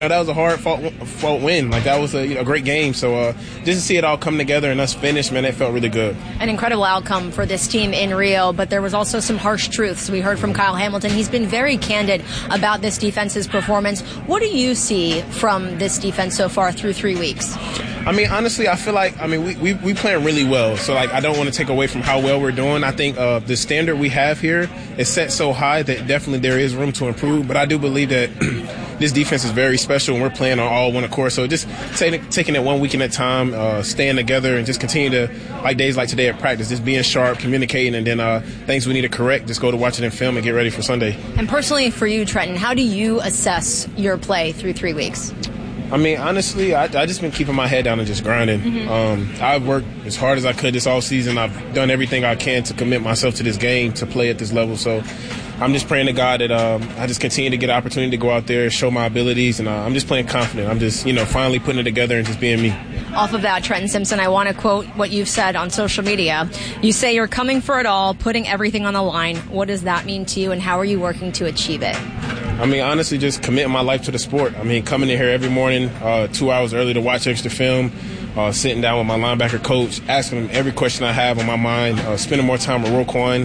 That was a hard fought win. Like, that was a great game. So just to see it all come together and us finish, man, it felt really good. An incredible outcome for this team in Rio, but there was also some harsh truths. We heard from Kyle Hamilton. He's been very candid about this defense's performance. What do you see from this defense so far through 3 weeks? I mean, honestly, I feel like, we playing really well. So, like, I don't want to take away from how well we're doing. I think the standard we have here is set so high that definitely there is room to improve. But I do believe that this defense is very special, and we're playing on all one accord. So just taking it 1 week at a time, staying together, and just continue to, like days like today at practice, just being sharp, communicating, and then things we need to correct, just go to watch it in film and get ready for Sunday. And personally for you, Trenton, how do you assess your play through 3 weeks? I mean, honestly, I just been keeping my head down and just grinding. Mm-hmm. I've worked as hard as I could this all season. I've done everything I can to commit myself to this game, to play at this level. So I'm just praying to God that I just continue to get an opportunity to go out there, show my abilities, and I'm just playing confident. I'm just, finally putting it together and just being me. Off of that, Trenton Simpson, I want to quote what you've said on social media. You say you're coming for it all, putting everything on the line. What does that mean to you, and how are you working to achieve it? I mean, honestly, just committing my life to the sport. I mean, coming in here every morning, 2 hours early to watch extra film, sitting down with my linebacker coach, asking him every question I have on my mind, spending more time with Roquan,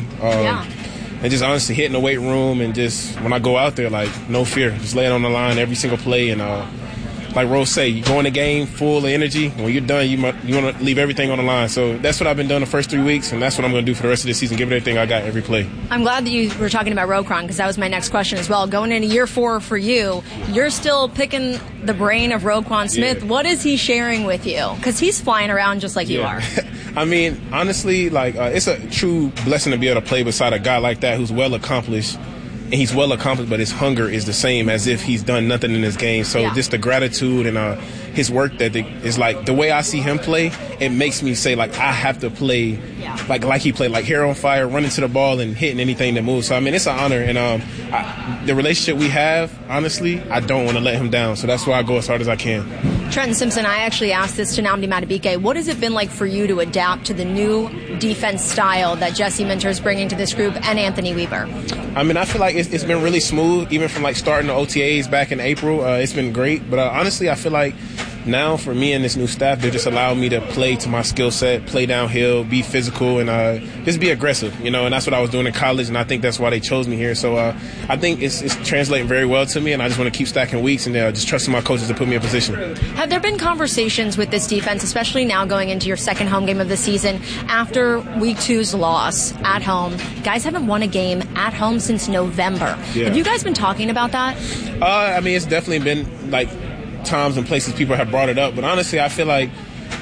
and just honestly hitting the weight room, and just when I go out there, like, no fear, just laying on the line every single play. And like Rose say, you go in the game full of energy. When you're done, you want to leave everything on the line. So that's what I've been doing the first 3 weeks, and that's what I'm going to do for the rest of the season, give it everything I got every play. I'm glad that you were talking about Roquan, because that was my next question as well. Going into year 4 for you, you're still picking the brain of Roquan Smith. Yeah. What is he sharing with you? Because he's flying around just like you are. I mean, honestly, like it's a true blessing to be able to play beside a guy like that who's well accomplished. And he's well accomplished, but his hunger is the same as if he's done nothing in this game. So just the gratitude and his work ethic is like, the way I see him play, it makes me say, like, I have to play like he played, like hair on fire, running to the ball and hitting anything that moves. So, I mean, it's an honor. And the relationship we have, honestly, I don't want to let him down. So that's why I go as hard as I can. Trenton Simpson, I actually asked this to Nnamdi Madubuike. What has it been like for you to adapt to the new defense style that Jesse Minter is bringing to this group, and Anthony Weaver? I mean, I feel like it's been really smooth, even from like starting the OTAs back in April. It's been great. But honestly, I feel like now for me and this new staff, they're just allowing me to play to my skill set, play downhill, be physical, and just be aggressive, and that's what I was doing in college, and I think that's why they chose me here. So I think it's translating very well to me, and I just want to keep stacking weeks and just trusting my coaches to put me in position. Have there been conversations with this defense, especially now going into your second home game of the season, after week 2's loss at home? Guys haven't won a game at home since November. Yeah. Have you guys been talking about that? I mean, it's definitely been like times and places people have brought it up, but honestly, I feel like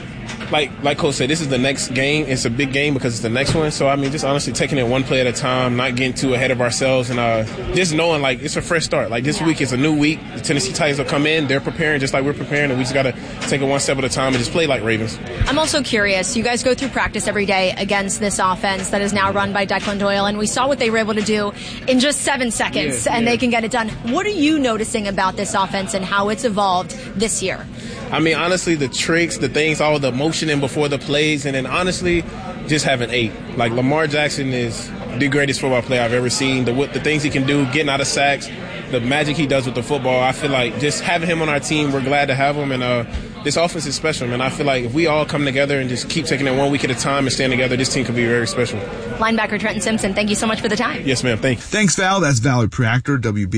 Coach said, this is the next game. It's a big game because it's the next one. So, I mean, just honestly taking it one play at a time, not getting too ahead of ourselves, and just knowing, like, it's a fresh start. Like, this week is a new week. The Tennessee Titans will come in. They're preparing just like we're preparing, and we just got to take it one step at a time and just play like Ravens. I'm also curious. You guys go through practice every day against this offense that is now run by Declan Doyle, and we saw what they were able to do in just 7 seconds, and they can get it done. What are you noticing about this offense and how it's evolved this year? I mean, honestly, the tricks, the things, all the motioning before the plays, and then honestly, just having 8. Like, Lamar Jackson is the greatest football player I've ever seen. The things he can do, getting out of sacks, the magic he does with the football. I feel like just having him on our team, we're glad to have him. And this offense is special, man. I feel like if we all come together and just keep taking it 1 week at a time and stand together, this team could be very special. Linebacker Trenton Simpson, thank you so much for the time. Yes, ma'am. Thanks. Thanks, Val. That's Valerie Preactor,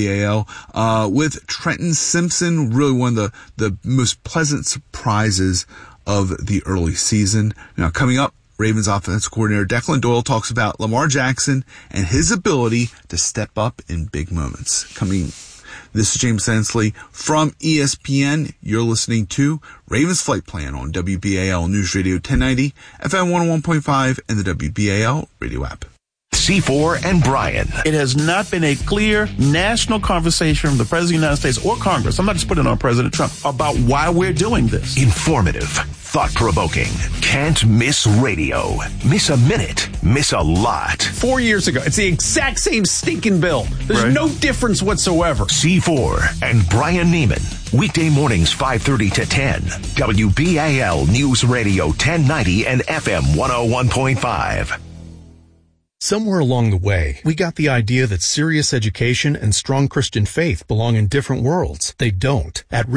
WBAL. With Trenton Simpson, really one of the most pleasant surprises of the early season. Now, coming up, Ravens offensive coordinator Declan Doyle talks about Lamar Jackson and his ability to step up in big moments. This is James Hensley from ESPN. You're listening to Ravens Flight Plan on WBAL News Radio 1090, FM 101.5, and the WBAL radio app. C4 and Brian. It has not been a clear national conversation from the President of the United States or Congress, I'm not just putting it on President Trump, about why we're doing this. Informative, thought-provoking, can't miss radio. Miss a minute, miss a lot. 4 years ago, it's the exact same stinking bill. There's no difference whatsoever. C4 and Brian Neiman. Weekday mornings 5:30 to 10. WBAL News Radio 1090 and FM 101.5. Somewhere along the way, we got the idea that serious education and strong Christian faith belong in different worlds. They don't. At